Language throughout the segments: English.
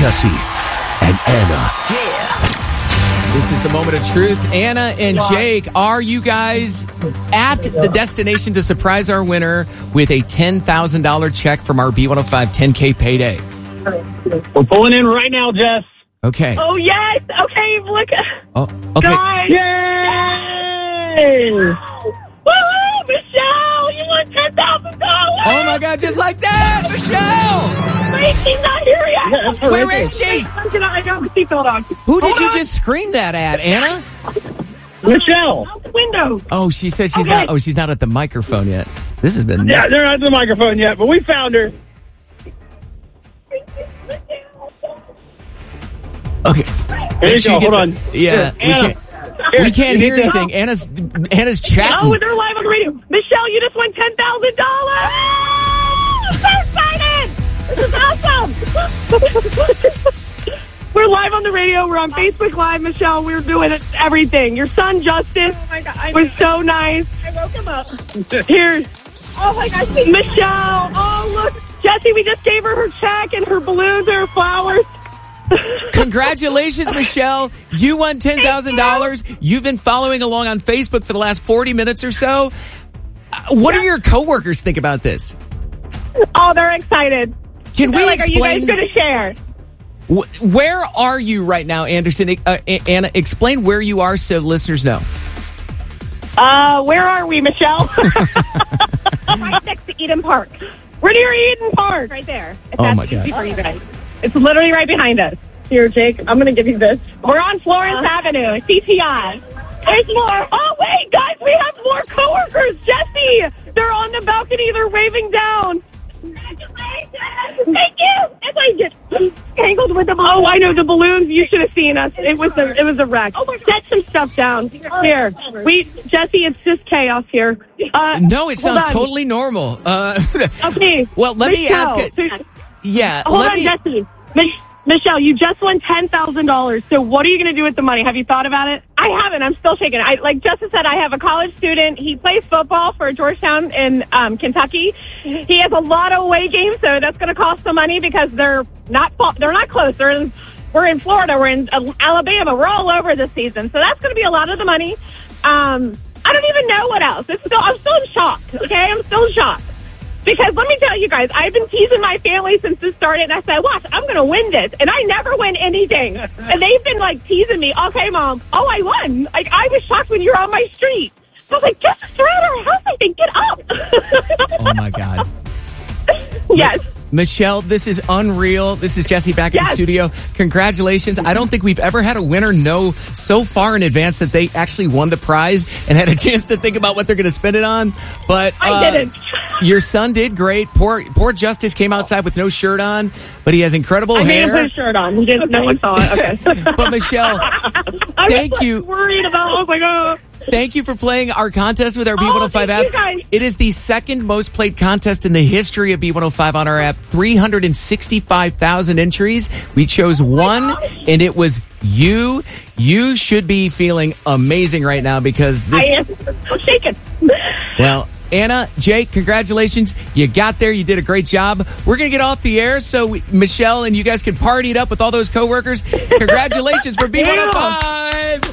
Jesse and Anna. This is the moment of truth. Anna and Jake, are you guys at the destination to surprise our winner with a $10,000 check from our B105 10K payday? We're pulling in right now, Jess. Okay. Oh, yes. Okay, look. Oh, okay. Guys. Yay! Woo-hoo, Michelle, you won $10,000. Oh, my God, just like that, Michelle! Wait, she's not here yet. Yeah, Where is she? I got the seatbelt on. Who did you just scream that at, Anna? Michelle. Out the window. Oh, she said she's not. Oh, she's not at the microphone yet. This has been Yeah, nuts. they're not at the microphone yet, but we found her. Okay. Here you go. Hold on. Yeah, Here, we can't you hear need to- anything. Anna's chatting. Oh, they're live on the radio. Michelle, you just won $10,000. I'm so excited. This is awesome. We're live on the radio. We're on Facebook Live, Michelle. We're doing everything. Your son, Justice, was so nice. I woke him up. Here. Oh, my gosh. Michelle. Oh, look. Jesse, we just gave her check and her balloons and her flowers. Congratulations, Michelle. You won $10,000. You've been following along on Facebook for the last 40 minutes or so. What do your coworkers think about this? Oh, they're excited. Can we They're like, explain? are you guys going to share? Where are you right now, Anderson? Anna, explain where you are so listeners know. Where are we, Michelle? Right next to Eden Park. We're near Eden Park. Right there. Oh, my God. For you guys. It's literally right behind us. Here, Jake, I'm going to give you this. We're on Florence Avenue, CTI. There's more. Oh, wait, guys, we have more coworkers. Jesse, they're on the balcony. They're waving down. Congratulations. Thank you. As I get tangled with the balloons. Oh, I know, the balloons. You should have seen us. It was a wreck. Oh, set some stuff down. Here. Jesse, it's just chaos here. No, it sounds hold on. totally normal. Okay. Well, let me ask it. Yeah. Hold on, Jesse. Michelle, you just won $10,000. So what are you going to do with the money? Have you thought about it? I haven't. I'm still shaking. Like Justice said, I have a college student. He plays football for Georgetown in Kentucky. He has a lot of away games, so that's going to cost some money because they're not close. We're in Florida. We're in Alabama. We're all over this season. So that's going to be a lot of the money. I don't even know what else. I'm still in shock. Okay, I'm still in shock. Because let me tell you guys, I've been teasing my family since this started, and I said, watch, I'm going to win this. And I never win anything. And they've been, teasing me. Okay, Mom. Oh, I won. I was shocked when you were on my street. I was like, just surround our house, I think. Get up. Oh, my God. Yes. Michelle, this is unreal. This is Jesse back in the studio. Congratulations. I don't think we've ever had a winner know so far in advance that they actually won the prize and had a chance to think about what they're going to spend it on. But I didn't. Your son did great. Poor Justice came outside with no shirt on, but he has incredible hair. I made him put a shirt on. He didn't. No one saw it. Okay. But Michelle, thank you. Worried about. Oh my God. Thank you for playing our contest with our B105 app. You guys. It is the second most played contest in the history of B105 on our app. 365,000 entries. We chose one, and it was you. You should be feeling amazing right now because this. I am. I'm shaking. Well, Anna, Jake, congratulations. You got there. You did a great job. We're going to get off the air so Michelle and you guys can party it up with all those coworkers. Congratulations for B105.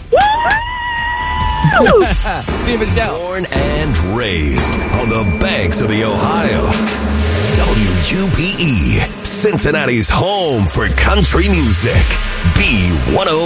See you, Michelle. Born and raised on the banks of the Ohio. WUPE, Cincinnati's home for country music. B105.